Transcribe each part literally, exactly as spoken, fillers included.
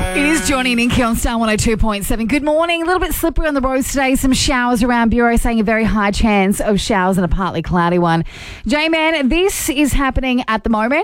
It is Johnny and Nikki on Star one oh two point seven. Good morning. A little bit slippery on the roads today. Some showers around. Bureau saying a very high chance of showers and a partly cloudy one. J-Man, this is happening at the moment.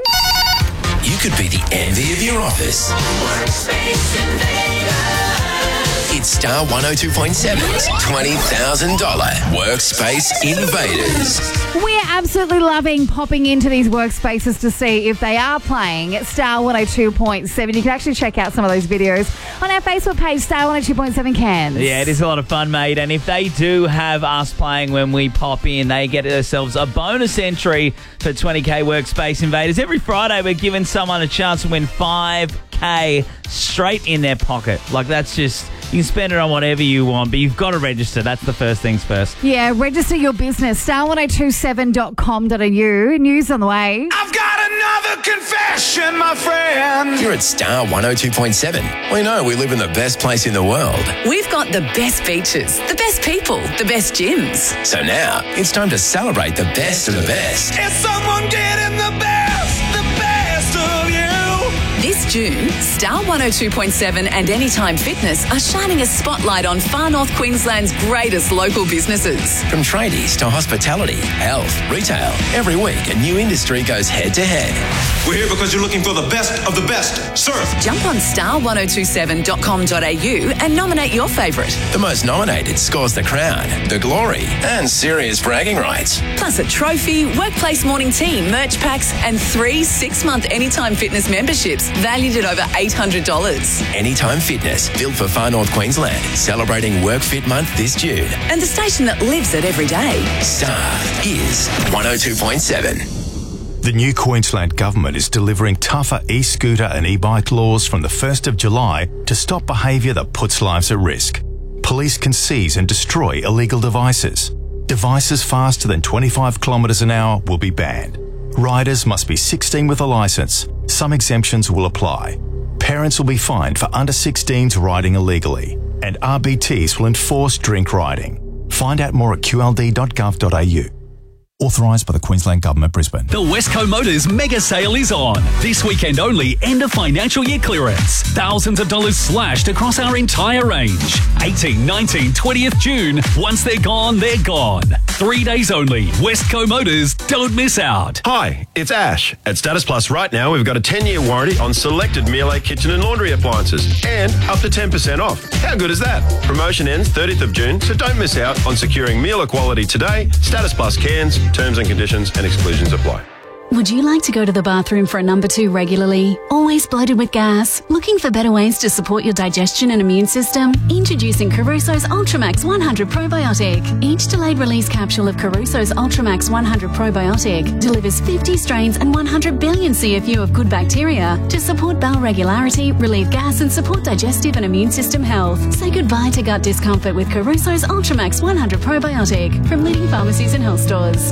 You could be the envy of your office. Workspace Invader. It's Star one oh two point seven's twenty thousand dollars Workspace Invaders. We're absolutely loving popping into these workspaces to see if they are playing at Star one oh two point seven. You can actually check out some of those videos on our Facebook page, Star one oh two point seven Cairns. Yeah, it is a lot of fun, mate. And if they do have us playing when we pop in, they get themselves a bonus entry for twenty K Workspace Invaders. Every Friday, we're giving someone a chance to win five K straight in their pocket. Like, that's just... You can spend it on whatever you want, but you've got to register. That's the first things first. Yeah, register your business. star one oh two seven dot com dot a u. News on the way. I've got another confession, my friend. Here at Star one oh two point seven, we know we live in the best place in the world. We've got the best beaches, the best people, the best gyms. So now, it's time to celebrate the best of the best. Is someone getting the best, the best of you? This June, Star one oh two point seven and Anytime Fitness are shining a spotlight on Far North Queensland's greatest local businesses. From tradies to hospitality, health, retail, every week a new industry goes head to head. We're here because you're looking for the best of the best. Surf. Jump on star one oh two seven dot com dot a u and nominate your favourite. The most nominated scores the crown, the glory, and serious bragging rights. Plus a trophy, workplace morning tea, merch packs, and three six-month Anytime Fitness memberships valued at over eight hundred dollars. Anytime Fitness, built for Far North Queensland, celebrating Work Fit Month this June. And the station that lives it every day. Star is one oh two point seven. The new Queensland Government is delivering tougher e-scooter and e-bike laws from the first of July to stop behaviour that puts lives at risk. Police can seize and destroy illegal devices. Devices faster than twenty-five kilometres an hour will be banned. Riders must be sixteen with a licence. Some exemptions will apply. Parents will be fined for under sixteens riding illegally. And R B Ts will enforce drink riding. Find out more at q l d dot gov dot a u. Authorised by the Queensland Government, Brisbane. The Westco Motors mega sale is on. This weekend only, end of financial year clearance. Thousands of dollars slashed across our entire range. eighteenth, nineteenth, twentieth June. Once they're gone, they're gone. Three days only. Westco Motors. Don't miss out. Hi, it's Ash. At Status Plus right now, we've got a ten-year warranty on selected Miele kitchen and laundry appliances and up to ten percent off. How good is that? Promotion ends thirtieth of June, so don't miss out on securing Miele quality today. Status Plus Cairns. Terms and conditions and exclusions apply. Would you like to go to the bathroom for a number two regularly? Always bloated with gas? Looking for better ways to support your digestion and immune system? Introducing Caruso's Ultramax one hundred Probiotic. Each delayed release capsule of Caruso's Ultramax one hundred Probiotic delivers fifty strains and one hundred billion C F U of good bacteria to support bowel regularity, relieve gas and support digestive and immune system health. Say goodbye to gut discomfort with Caruso's Ultramax one hundred Probiotic from leading pharmacies and health stores.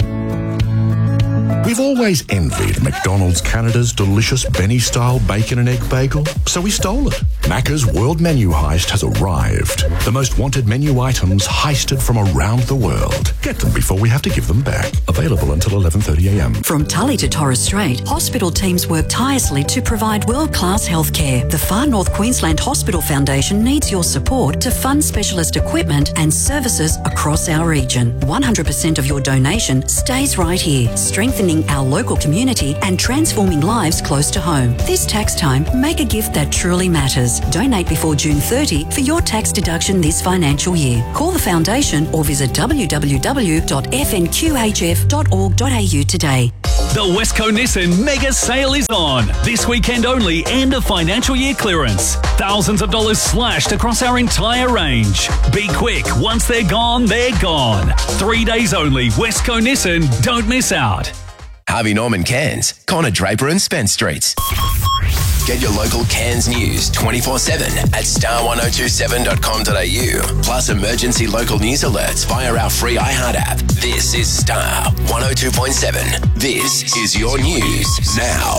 We've always envied McDonald's Canada's delicious Benny-style bacon and egg bagel, so we stole it. Macca's World Menu Heist has arrived. The most wanted menu items heisted from around the world. Get them before we have to give them back. Available until eleven thirty a m. From Tully to Torres Strait, hospital teams work tirelessly to provide world-class healthcare. The Far North Queensland Hospital Foundation needs your support to fund specialist equipment and services across our region. one hundred percent of your donation stays right here, strengthening our local community and transforming lives close to home. This tax time, make a gift that truly matters. Donate before June thirtieth for your tax deduction this financial year. Call the foundation or visit w w w dot f n q h f dot org dot a u today. The Westco Nissan mega sale is on. This weekend only, end of financial year clearance. Thousands of dollars slashed across our entire range. Be quick, once they're gone, they're gone. Three days only, Westco Nissan, don't miss out. Harvey Norman Cairns, Connor Draper and Spence Streets. Get your local Cairns news twenty-four seven at star one oh two seven dot com dot a u. Plus emergency local news alerts via our free iHeart app. This is Star one oh two point seven. This is your news now.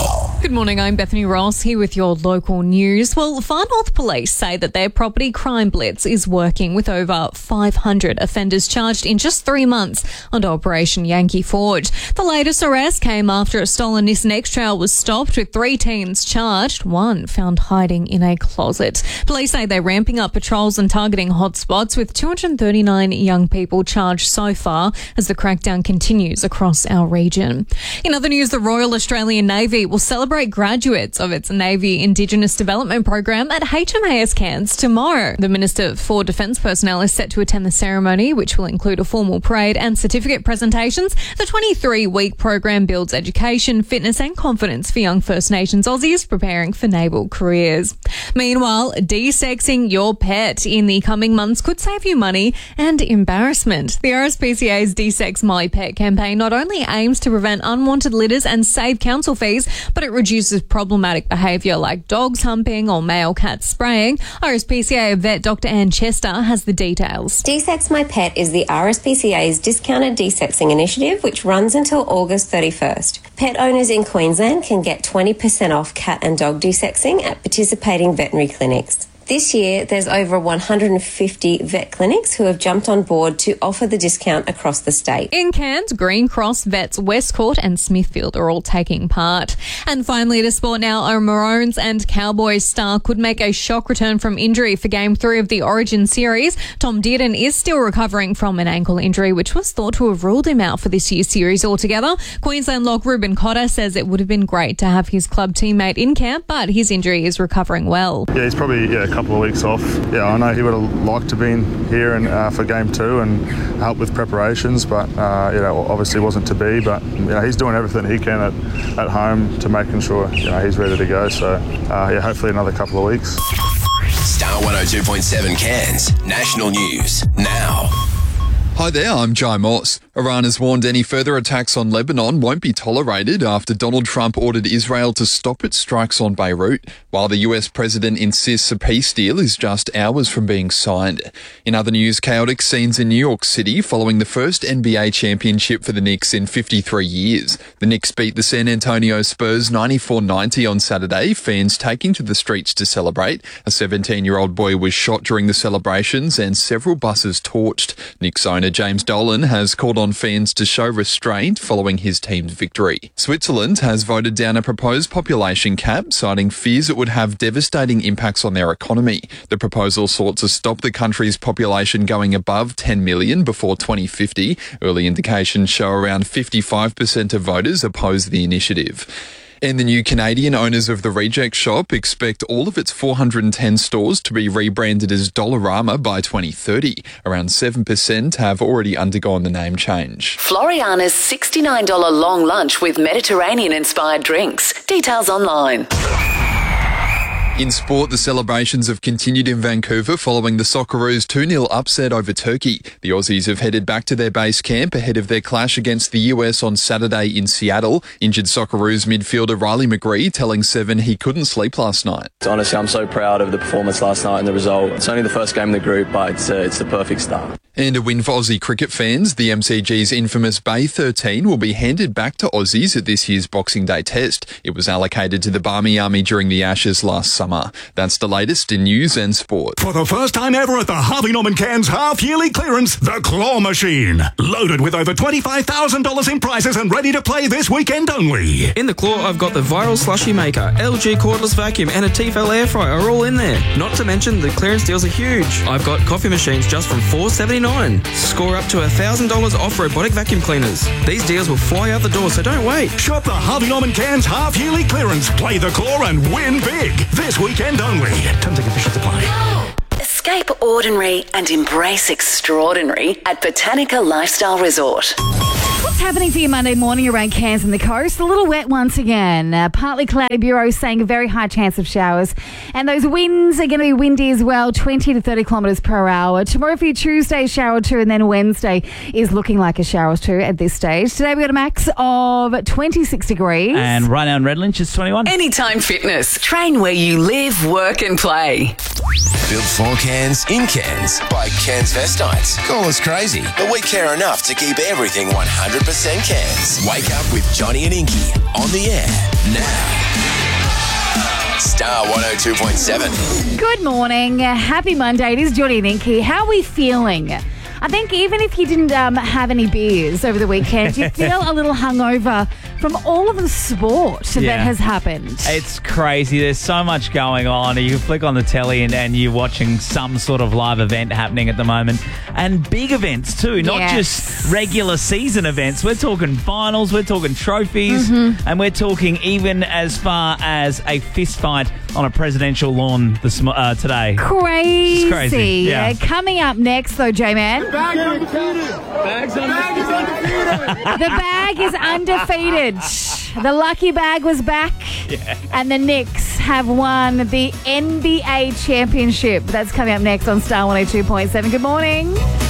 Good morning, I'm Bethany Ross here with your local news. Well, Far North Police say that their property crime blitz is working with over five hundred offenders charged in just three months under Operation Yankee Forge. The latest arrest came after a stolen Nissan X-Trail was stopped with three teens charged, one found hiding in a closet. Police say they're ramping up patrols and targeting hotspots with two hundred thirty-nine young people charged so far as the crackdown continues across our region. In other news, the Royal Australian Navy will celebrate graduates of its Navy Indigenous Development Program at H M A S Cairns tomorrow. The Minister for Defence Personnel is set to attend the ceremony, which will include a formal parade and certificate presentations. The twenty-three week program builds education, fitness and confidence for young First Nations Aussies preparing for naval careers. Meanwhile, de-sexing your pet in the coming months could save you money and embarrassment. The R S P C A's De-Sex My Pet campaign not only aims to prevent unwanted litters and save council fees, but it reduces problematic behaviour like dogs humping or male cat spraying. R S P C A vet Doctor Anne Chester has the details. De-Sex My Pet is the R S P C A's discounted de-sexing initiative, which runs until August thirty-first. Pet owners in Queensland can get twenty percent off cat and dog de-sexing at participating veterinary clinics. This year, there's over one hundred fifty vet clinics who have jumped on board to offer the discount across the state. In Cairns, Green Cross, Vets, Westcourt and Smithfield are all taking part. And finally to sport now, a Maroons and Cowboys star could make a shock return from injury for Game three of the Origin series. Tom Dearden is still recovering from an ankle injury, which was thought to have ruled him out for this year's series altogether. Queensland lock Ruben Cotter says it would have been great to have his club teammate in camp, but his injury is recovering well. Yeah, he's probably yeah, a couple of weeks off. Yeah, I know he would have liked to be in here and uh, for game two and help with preparations, but uh, you know, obviously wasn't to be. But you know, he's doing everything he can at, at home to making sure you know he's ready to go. So uh, yeah, hopefully another couple of weeks. Star one oh two point seven Cairns National News now. Hi there, I'm Jai Moss. Iran has warned any further attacks on Lebanon won't be tolerated after Donald Trump ordered Israel to stop its strikes on Beirut, while the U S president insists a peace deal is just hours from being signed. In other news, chaotic scenes in New York City following the first N B A championship for the Knicks in fifty-three years. The Knicks beat the San Antonio Spurs ninety-four ninety on Saturday, fans taking to the streets to celebrate. A seventeen-year-old boy was shot during the celebrations and several buses torched. Knicks owner James Dolan has called on fans to show restraint following his team's victory. Switzerland has voted down a proposed population cap, citing fears it would have devastating impacts on their economy. The proposal sought to stop the country's population going above ten million before twenty fifty. Early indications show around fifty-five percent of voters oppose the initiative. And the new Canadian owners of The Reject Shop expect all of its four hundred ten stores to be rebranded as Dollarama by twenty thirty. Around seven percent have already undergone the name change. Floriana's sixty-nine dollars long lunch with Mediterranean-inspired drinks. Details online. In sport, the celebrations have continued in Vancouver following the Socceroos two nil upset over Turkey. The Aussies have headed back to their base camp ahead of their clash against the U S on Saturday in Seattle. Injured Socceroos midfielder Riley McGree telling Seven he couldn't sleep last night. Honestly, I'm so proud of the performance last night and the result. It's only the first game in the group, but it's, uh, it's the perfect start. And a win for Aussie cricket fans. The M C G's infamous Bay thirteen will be handed back to Aussies at this year's Boxing Day test. It was allocated to the Barmy Army during the Ashes last summer. That's the latest in news and sport. For the first time ever at the Harvey Norman Cairns half-yearly clearance, the Claw Machine. Loaded with over twenty-five thousand dollars in prizes and ready to play this weekend only. In the Claw, I've got the Viral Slushy Maker, L G cordless vacuum and a Tefal air fryer are all in there. Not to mention the clearance deals are huge. I've got coffee machines just from four dollars seventy-nine. Score up to one thousand dollars off robotic vacuum cleaners. These deals will fly out the door, so don't wait. Shop the Harvey Norman Cairns half-yearly clearance. Play the Claw and win big. This weekend only. Terms and conditions apply. Escape ordinary and embrace extraordinary at Botanica Lifestyle Resort. What's happening for you Monday morning around Cairns and the coast? A little wet once again. Uh, partly cloudy, Bureau saying a very high chance of showers. And those winds are going to be windy as well, twenty to thirty kilometres per hour. Tomorrow for your Tuesday, shower two, and then Wednesday is looking like a shower two at this stage. Today we got a max of twenty-six degrees. And right now in Redlanch it's twenty-one. Anytime Fitness. Train where you live, work and play. Built for cans, in cans, by Cans Vestites. Call us crazy, but we care enough to keep everything one hundred percent cans. Wake up with Johnny and Inky on the air now. Star one oh two point seven. Good morning. Happy Monday. It is Johnny and Inky. How are we feeling? I think even if you didn't um, have any beers over the weekend, you feel a little hungover from all of the sport Yeah. that has happened. It's crazy. There's so much going on. You flick on the telly and, and you're watching some sort of live event happening at the moment. And big events too, not Yes. just regular season events. We're talking finals, we're talking trophies, Mhm. and we're talking even as far as a fist fight on a presidential lawn this, mo- uh, today. Crazy. It's crazy. Yeah. Uh, Coming up next, though, J-Man. Bag's undefeated. Bag's undefeated. The bag is undefeated. The lucky bag was back. Yeah. And the Knicks have won the N B A championship. That's coming up next on Star one oh two point seven. Good morning.